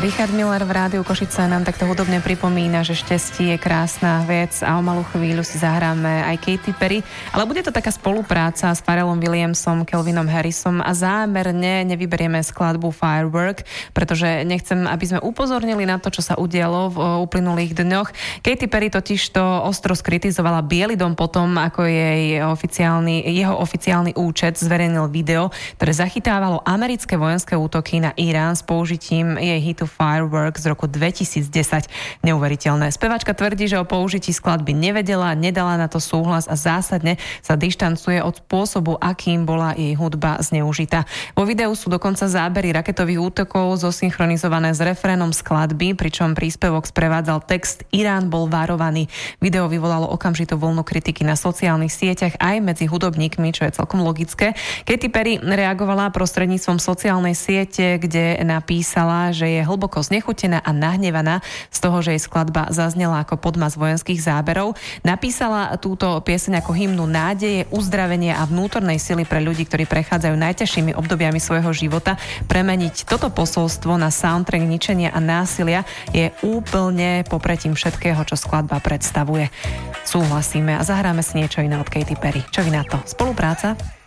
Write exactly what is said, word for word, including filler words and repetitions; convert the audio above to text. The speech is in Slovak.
Richard Miller v rádiu Košice nám takto hudobne pripomína, že šťastie je krásna vec a o malú chvíľu si zahráme aj Katy Perry, ale bude to taká spolupráca s Pharrellom Williamsom, Calvinom Harrisom a zámerne nevyberieme skladbu Firework, pretože nechcem, aby sme upozornili na to, čo sa udialo v uplynulých dňoch. Katy Perry totiž to ostro skritizovala Biely dom potom, ako jej oficiálny, jeho oficiálny účet zverejnil video, ktoré zachytávalo americké vojenské útoky na Irán s použitím jej hitu Firework z roku dvetisícdesať. Neuveriteľné. Speváčka tvrdí, že o použití skladby nevedela, nedala na to súhlas a zásadne sa dištancuje od spôsobu, akým bola jej hudba zneužitá. Vo videu sú dokonca zábery raketových útokov zosynchronizované s refrénom skladby, pričom príspevok sprevádzal text Irán bol varovaný. Video vyvolalo okamžitú vlnu kritiky na sociálnych sieťach aj medzi hudobníkmi, čo je celkom logické. Katy Perry reagovala prostredníctvom sociálnej siete, kde napísala, že je hlboko znechutená a nahnevaná z toho, že jej skladba zaznela ako podmaz vojenských záberov. Napísala túto pieseň ako hymnu nádeje, uzdravenia a vnútornej sily pre ľudí, ktorí prechádzajú najťažšími obdobiami svojho života. Premeniť toto posolstvo na soundtrack ničenia a násilia je úplne popretím všetkého, čo skladba predstavuje. Súhlasíme a zahráme si niečo iné od Katy Perry. Čo vy na to? Spolupráca?